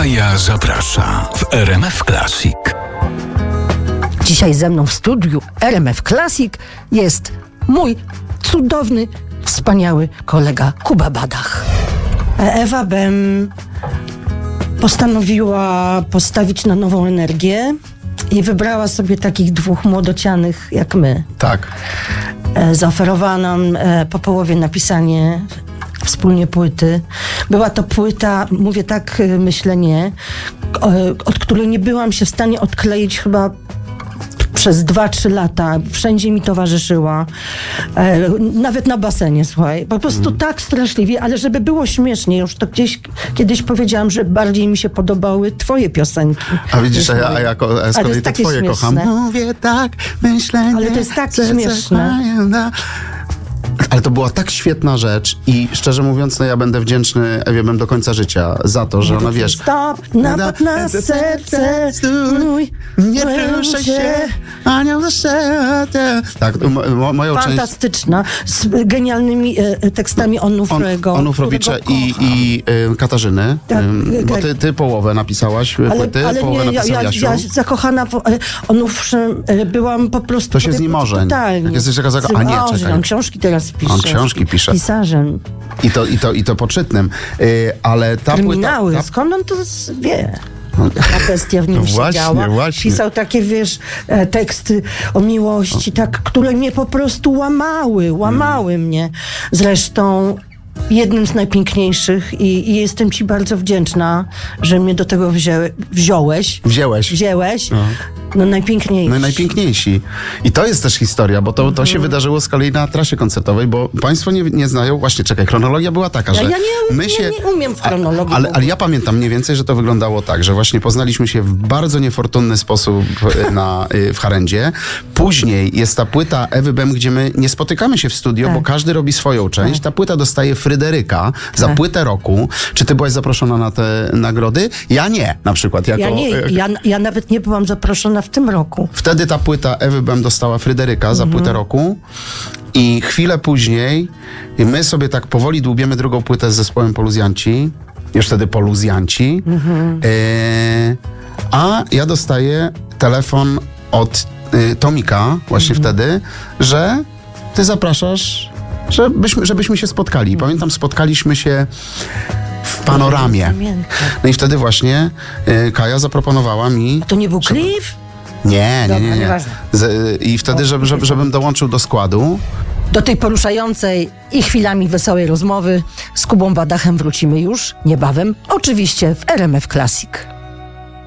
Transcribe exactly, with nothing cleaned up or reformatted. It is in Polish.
Kaja zaprasza w R M F Classic. Dzisiaj ze mną w studiu R M F Classic jest mój cudowny, wspaniały kolega Kuba Badach. Ewa Bem postanowiła postawić na nową energię i wybrała sobie takich dwóch młodocianych jak my. Tak. E, zaoferowała nam e, po połowie napisanie wspólnie płyty. Była to płyta, mówię tak, myślę nie, od której nie byłam się w stanie odkleić chyba przez dwa, trzy lata. Wszędzie mi towarzyszyła. E, nawet na basenie, słuchaj. Po prostu mm. tak straszliwie, ale żeby było śmiesznie, już to gdzieś kiedyś powiedziałam, że bardziej mi się podobały twoje piosenki. A widzisz, a ja, a ja, a ja z kolei te twoje śmieszne. kocham. Mówię tak, myślę nie. Ale to jest tak śmieszne. Ale to była tak świetna rzecz i szczerze mówiąc, no ja będę wdzięczny Ewie Bem do końca życia za to, że ona, wiesz... Stop, napad na serce, stój, nie ruszaj się, anioł zaszedł. Tak, mo, moją część... Fantastyczna, z genialnymi e, tekstami Onufrego. On, Onufrowicza i, i e, Katarzyny, tak, e, bo ty, ty połowę napisałaś, ale, płyty, ale połowę nie, napisał ja, Jasiu. ja zakochana w Onufrze e, byłam po prostu... To się z nim ożeń. Totalnie. Jak jesteś taka zaka... A nie, czekaj. On książki teraz pisze. On książki pisze. Pisarzem. I to, i to, i to poczytnym. Yy, ale ta Kryminały. płyta... Ta... Skąd on to wie? Ta bestia w nim No właśnie, siedziała. właśnie. Pisał takie, wiesz, teksty o miłości, tak, które mnie po prostu łamały. Łamały hmm. mnie. Zresztą jednym z najpiękniejszych i, i jestem ci bardzo wdzięczna, że mnie do tego wzię, wziąłeś. Wzięłeś. Wzięłeś. No. No najpiękniejsi. No najpiękniejsi. I to jest też historia, bo to, to się wydarzyło z kolei na trasie koncertowej, bo państwo nie, nie znają, właśnie czekaj, chronologia była taka, ja, że ja nie, my się... Ja nie umiem w chronologii. Ale, ale ja pamiętam mniej więcej, że to wyglądało tak, że właśnie poznaliśmy się w bardzo niefortunny sposób na, w Harendzie. Później jest ta płyta Ewy Bem, gdzie my nie spotykamy się w studio, tak. bo każdy robi swoją część. Ta płyta dostaje Fryderyka za tak. płytę roku. Czy ty byłaś zaproszona na te nagrody? Ja nie, na przykład. Jako, ja nie, ja, ja nawet nie byłam zaproszona w tym roku. Wtedy ta płyta Ewy Bem dostała Fryderyka mm-hmm. za płytę roku i chwilę później my sobie tak powoli dłubiemy drugą płytę z zespołem Poluzjanci, już wtedy Poluzjanci, mm-hmm. e, a ja dostaję telefon od e, Tomika właśnie mm-hmm. wtedy, że ty zapraszasz, żebyśmy, żebyśmy się spotkali. Pamiętam, spotkaliśmy się w Panoramie. No i wtedy właśnie y, Kaja zaproponowała mi... A to nie był Cliff? Nie, nie, nie, nie. Z, I wtedy, żeby, żeby, żebym dołączył do składu. Do tej poruszającej i chwilami wesołej rozmowy z Kubą Badachem wrócimy już niebawem. Oczywiście w R M F Classic.